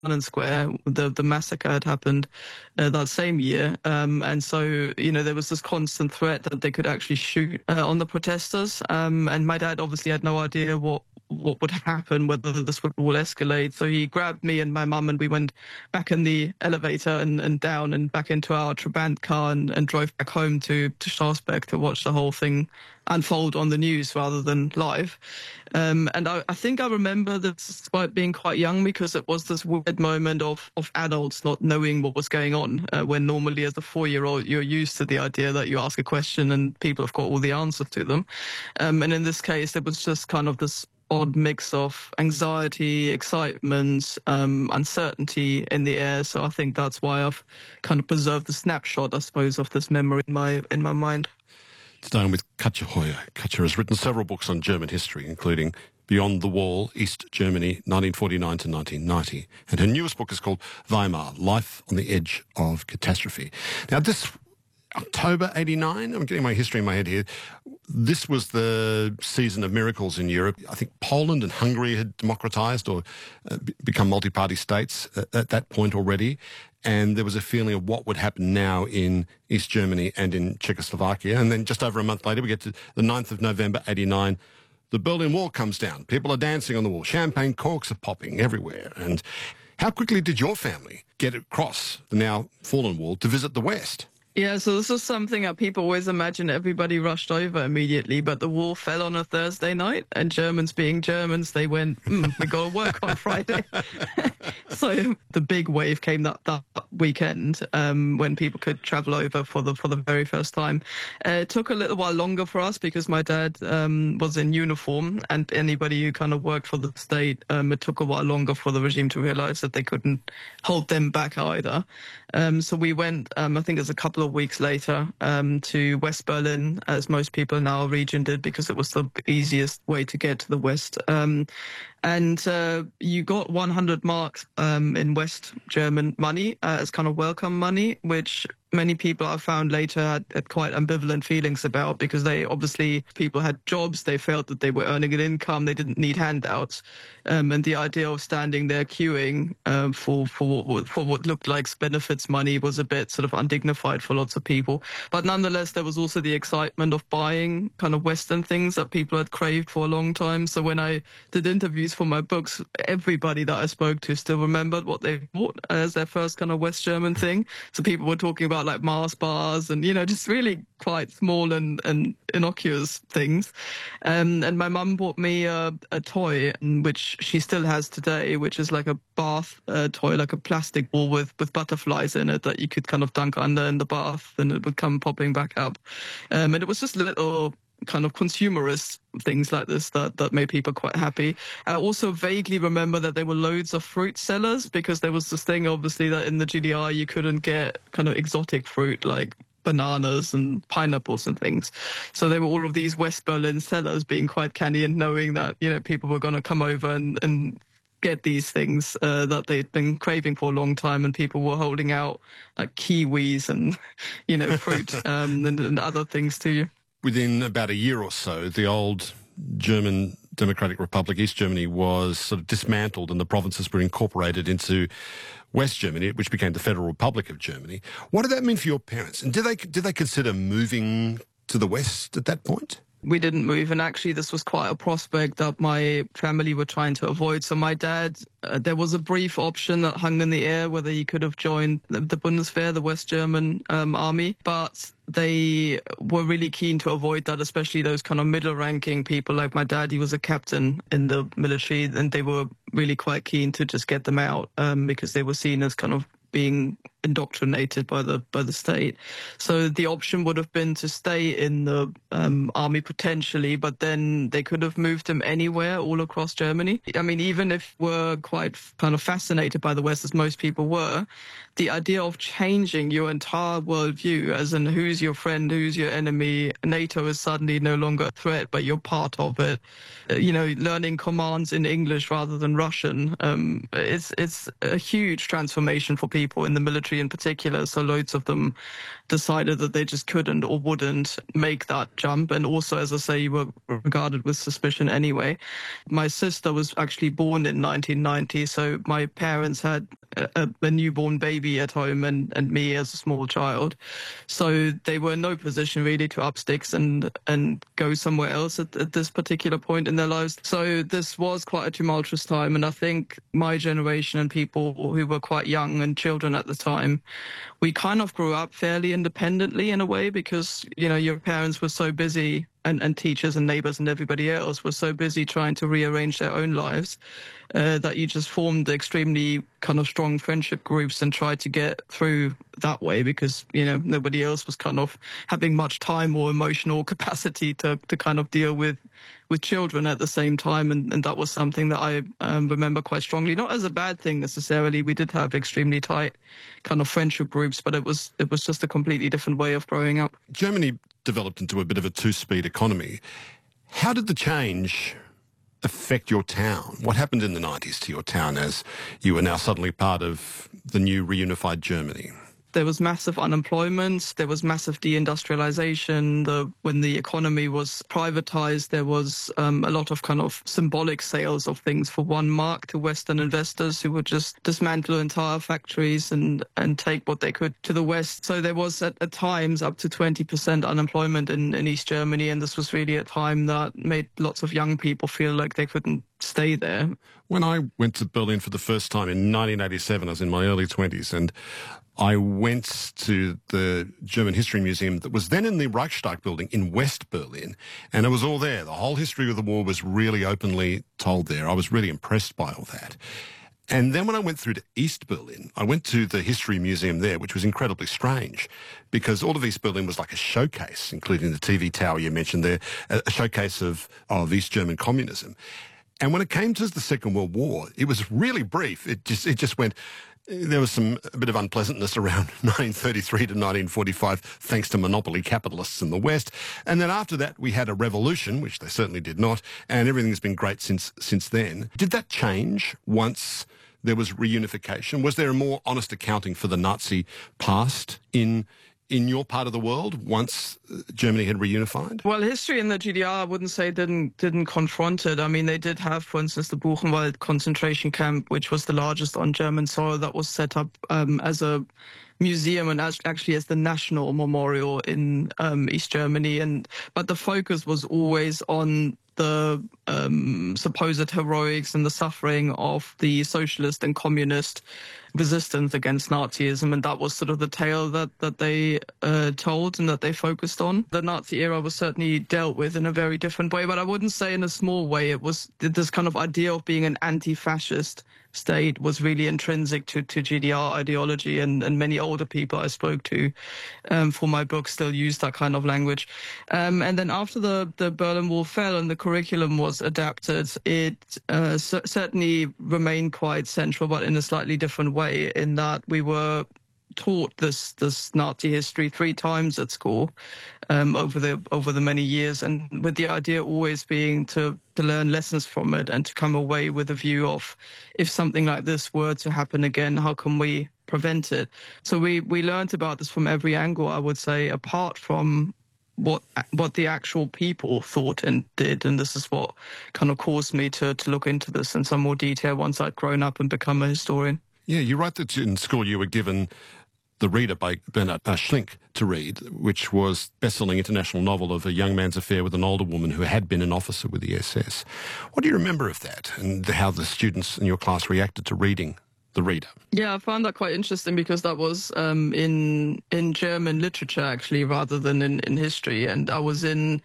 Tiananmen Square. The massacre had happened that same year. And so, there was this constant threat that they could actually shoot on the protesters. And my dad obviously had no idea what would happen, whether this would all escalate. So he grabbed me and my mum and we went back in the elevator and down and back into our Trabant car and drove back home to Strasbourg to watch the whole thing unfold on the news rather than live. And I think I remember this despite being quite young, because it was this weird moment of adults not knowing what was going on, when normally as a 4-year-old you're used to the idea that you ask a question and people have got all the answers to them. And in this case, it was just kind of this odd mix of anxiety, excitement, uncertainty in the air. So I think that's why I've kind of preserved the snapshot, I suppose, of this memory in my mind. Starting with Katja Hoyer. Katja has written several books on German history, including Beyond the Wall, East Germany, 1949 to 1990. And her newest book is called Weimar, Life on the Edge of Catastrophe. Now, this October 89, I'm getting my history in my head here, this was the season of miracles in Europe. I think Poland and Hungary had democratized or become multi-party states at that point already. And there was a feeling of what would happen now in East Germany and in Czechoslovakia. And then just over a month later, we get to the 9th of November, 89. The Berlin Wall comes down. People are dancing on the wall. Champagne corks are popping everywhere. And how quickly did your family get across the now fallen wall to visit the West? Yeah, so this was something that people always imagine everybody rushed over immediately, but the wall fell on a Thursday night, and Germans being Germans, they went, we got to work on Friday. So the big wave came that weekend, when people could travel over for the very first time. It took a little while longer for us because my dad was in uniform, and anybody who kind of worked for the state, it took a while longer for the regime to realize that they couldn't hold them back either. So we went, I think it was a couple of weeks later, to West Berlin, as most people in our region did, because it was the easiest way to get to the West. And you got 100 marks in West German money as kind of welcome money, which many people I found later had quite ambivalent feelings about, because people had jobs, they felt that they were earning an income, they didn't need handouts. And the idea of standing there queuing for what looked like benefits money was a bit sort of undignified for lots of people. But nonetheless, there was also the excitement of buying kind of Western things that people had craved for a long time. So when I did interviews for my books, everybody that I spoke to still remembered what they bought as their first kind of West German thing. So people were talking about like Mars bars and, just really quite small and innocuous things. And my mum bought me a toy, which she still has today, which is like a bath toy, like a plastic ball with butterflies in it that you could kind of dunk under in the bath and it would come popping back up. And it was just little kind of consumerist things like this that made people quite happy. I also vaguely remember that there were loads of fruit sellers, because there was this thing, obviously, that in the GDR you couldn't get kind of exotic fruit like bananas and pineapples and things. So there were all of these West Berlin sellers being quite canny and knowing that, people were going to come over and get these things that they'd been craving for a long time, and people were holding out like kiwis and, fruit and other things to you. Within about a year or so, the old German Democratic Republic, East Germany, was sort of dismantled and the provinces were incorporated into West Germany, which became the Federal Republic of Germany. What did that mean for your parents? And did they consider moving to the West at that point? We didn't move, and actually this was quite a prospect that my family were trying to avoid. So my dad, there was a brief option that hung in the air whether he could have joined the Bundeswehr, the West German army, but they were really keen to avoid that, especially those kind of middle-ranking people like my dad. He was a captain in the military, and they were really quite keen to just get them out because they were seen as kind of being indoctrinated by the state. So the option would have been to stay in the army potentially, but then they could have moved them anywhere all across Germany. I mean, even if we're quite kind of fascinated by the West, as most people were, the idea of changing your entire worldview, as in who's your friend, who's your enemy, NATO is suddenly no longer a threat, but you're part of it. Learning commands in English rather than Russian. It's a huge transformation for people in the military military in particular. So loads of them decided that they just couldn't or wouldn't make that jump. And also, as I say, you were regarded with suspicion anyway. My sister was actually born in 1990, so my parents had a newborn baby at home and me as a small child. So they were in no position really to up sticks and go somewhere else at this particular point in their lives. So this was quite a tumultuous time. And I think my generation and people who were quite young and children at the time, we kind of grew up fairly independently in a way because, you know, your parents were so busy and teachers and neighbors and everybody else were so busy trying to rearrange their own lives that you just formed extremely kind of strong friendship groups and tried to get through that way because, you know, nobody else was kind of having much time or emotional capacity to kind of deal with children at the same time. And that was something that I remember quite strongly, not as a bad thing necessarily. We did have extremely tight kind of friendship groups, but it was just a completely different way of growing up. Germany developed into a bit of a two-speed economy. How did the change affect your town? What happened in the 90s to your town as you were now suddenly part of the new reunified Germany? There was massive unemployment. There was massive deindustrialization. When the economy was privatized, there was a lot of kind of symbolic sales of things for 1 mark to Western investors who would just dismantle entire factories and take what they could to the West. So there was at times up to 20% unemployment in East Germany. And this was really a time that made lots of young people feel like they couldn't stay there. When I went to Berlin for the first time in 1987, I was in my early 20s, and I went to the German History Museum that was then in the Reichstag building in West Berlin, and it was all there. The whole history of the war was really openly told there. I was really impressed by all that. And then when I went through to East Berlin, I went to the History Museum there, which was incredibly strange because all of East Berlin was like a showcase, including the TV tower you mentioned there, a showcase of East German communism. And when it came to the Second World War, it was really brief. It just went... There was a bit of unpleasantness around 1933 to 1945, thanks to monopoly capitalists in the West. And then after that, we had a revolution, which they certainly did not, and everything's been great since then. Did that change once there was reunification? Was there a more honest accounting for the Nazi past in your part of the world once Germany had reunified? Well, history in the GDR, I wouldn't say didn't confront it. I mean, they did have, for instance, the Buchenwald concentration camp, which was the largest on German soil that was set up as a museum and actually as the national memorial in East Germany. But the focus was always on the supposed heroics and the suffering of the socialist and communist resistance against Nazism, and that was sort of the tale that they told and that they focused on. The Nazi era was certainly dealt with in a very different way, but I wouldn't say in a small way. It was this kind of idea of being an anti-fascist state was really intrinsic to GDR ideology, and many older people I spoke to for my book still use that kind of language. And then after the Berlin Wall fell and the curriculum was adapted, it certainly remained quite central, but in a slightly different way, in that we were taught this Nazi history 3 times at school over the many years, and with the idea always being to learn lessons from it and to come away with a view of, if something like this were to happen again, how can we prevent it? So we learned about this from every angle, I would say, apart from what the actual people thought and did. And this is what kind of caused me to look into this in some more detail once I'd grown up and become a historian. Yeah, you write that in school you were given The Reader by Bernhard Schlink to read, which was best-selling international novel of a young man's affair with an older woman who had been an officer with the SS. What do you remember of that and how the students in your class reacted to reading The Reader? Yeah, I found that quite interesting because that was in German literature, actually, rather than in history. And I was in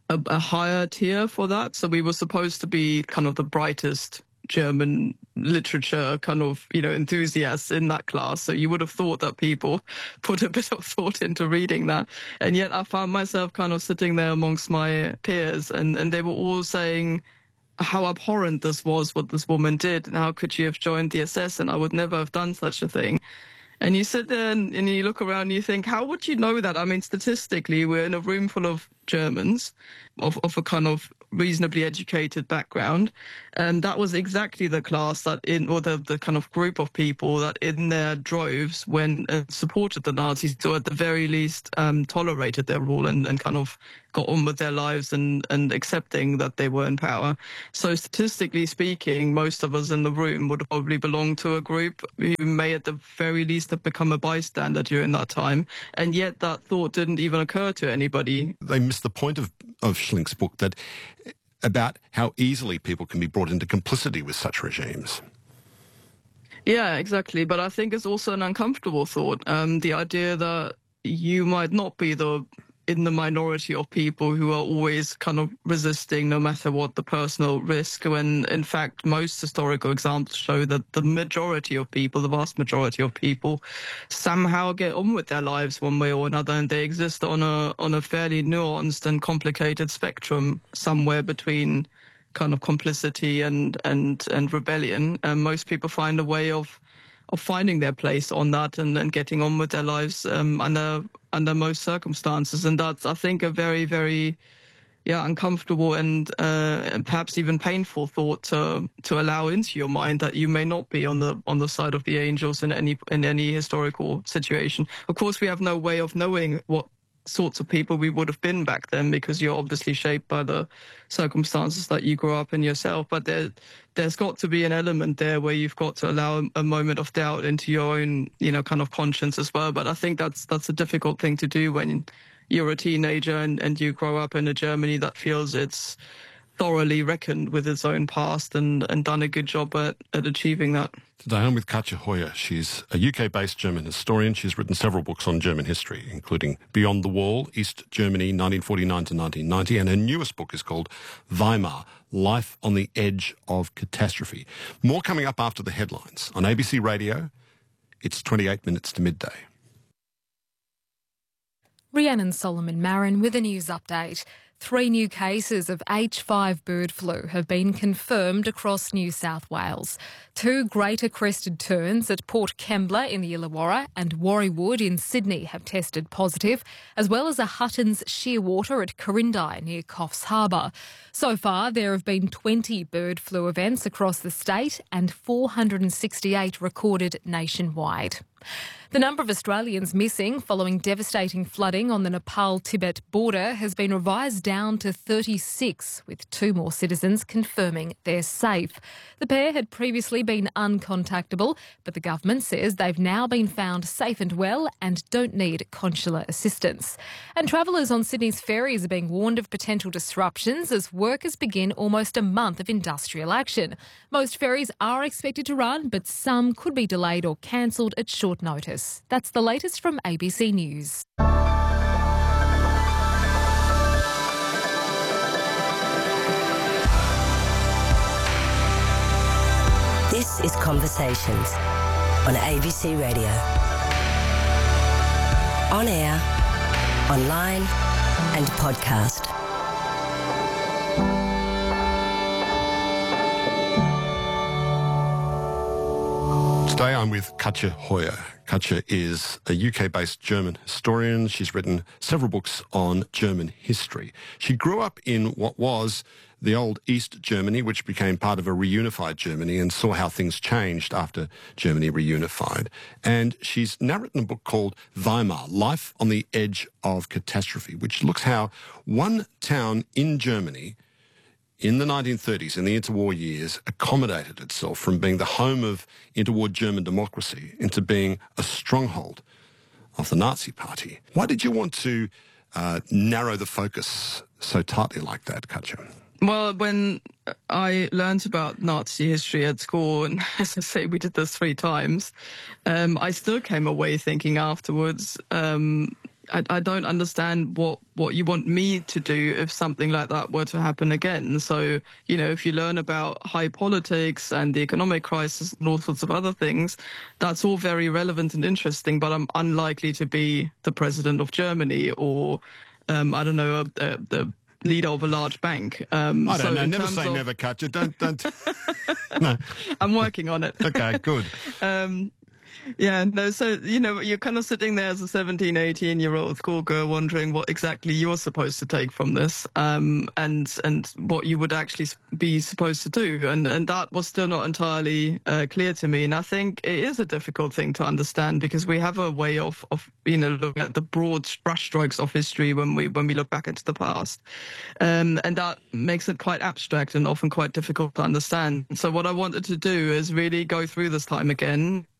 a higher tier for that. So we were supposed to be kind of the brightest German literature kind of, enthusiasts in that class. So you would have thought that people put a bit of thought into reading that. And yet I found myself kind of sitting there amongst my peers and they were all saying how abhorrent this was, what this woman did, and how could she have joined the SS, and I would never have done such a thing. And you sit there and you look around and you think, how would you know that? I mean, statistically, we're in a room full of Germans of a kind of reasonably educated background. And that was exactly the class or the kind of group of people that in their droves went and supported the Nazis, or at the very least tolerated their rule and kind of got on with their lives and accepting that they were in power. So statistically speaking, most of us in the room would probably belong to a group who may at the very least have become a bystander during that time. And yet that thought didn't even occur to anybody. They missed the point of Schlink's book about how easily people can be brought into complicity with such regimes. Yeah, exactly. But I think it's also an uncomfortable thought. The idea that you might not be in the minority of people who are always kind of resisting no matter what the personal risk, when in fact most historical examples show that the majority of people, the vast majority of people, somehow get on with their lives one way or another, and they exist on a fairly nuanced and complicated spectrum somewhere between kind of complicity and rebellion. And most people find a way of finding their place on that and getting on with their lives under most circumstances. And that's, I think, a very, very uncomfortable and perhaps even painful thought to allow into your mind, that you may not be on the side of the angels in any historical situation. Of course, we have no way of knowing what sorts of people we would have been back then, because you're obviously shaped by the circumstances that you grew up in yourself. But there's got to be an element there where you've got to allow a moment of doubt into your own, kind of conscience as well. But I think that's a difficult thing to do when you're a teenager and you grow up in a Germany that feels it's thoroughly reckoned with its own past and done a good job at achieving that. Today I'm with Katja Hoyer. She's a UK-based German historian. She's written several books on German history, including Beyond the Wall, East Germany, 1949 to 1990, and her newest book is called Weimar, Life on the Edge of Catastrophe. More coming up after the headlines. On ABC Radio, it's 28 minutes to midday. Rhiannon Solomon Marin with a news update. 3 new cases of H5 bird flu have been confirmed across New South Wales. 2 greater crested terns at Port Kembla in the Illawarra and Warriewood in Sydney have tested positive, as well as a Hutton's Shearwater at Corindai near Coffs Harbour. So far, there have been 20 bird flu events across the state and 468 recorded nationwide. The number of Australians missing following devastating flooding on the Nepal-Tibet border has been revised down to 36, with 2 more citizens confirming they're safe. The pair had previously been uncontactable, but the government says they've now been found safe and well and don't need consular assistance. And travellers on Sydney's ferries are being warned of potential disruptions as workers begin almost a month of industrial action. Most ferries are expected to run, but some could be delayed or cancelled at short notice. That's the latest from ABC News. This is Conversations on ABC Radio. On air, online and podcast. Today I'm with Katja Hoyer. Katja is a UK-based German historian. She's written several books on German history. She grew up in what was the old East Germany, which became part of a reunified Germany, and saw how things changed after Germany reunified. And she's now written a book called Weimar, Life on the Edge of Catastrophe, which looks how one town in Germany in the 1930s, in the interwar years, accommodated itself from being the home of interwar German democracy into being a stronghold of the Nazi Party. Why did you want to narrow the focus so tightly like that, Katja? Well, when I learned about Nazi history at school, and as I say, we did this 3 times, I still came away thinking afterwards, I don't understand what you want me to do if something like that were to happen again. So, if you learn about high politics and the economic crisis and all sorts of other things, that's all very relevant and interesting, but I'm unlikely to be the president of Germany or, the leader of a large bank. I don't know. Never say never, Katja. Don't. No. I'm working on it. Okay, good. Yeah, no, so, you're kind of sitting there as a 17, 18-year-old schoolgirl wondering what exactly you're supposed to take from this, and what you would actually be supposed to do. And that was still not entirely clear to me. And I think it is a difficult thing to understand because we have a way of looking at the broad brushstrokes of history when we look back into the past. And that makes it quite abstract and often quite difficult to understand. So what I wanted to do is really go through this time again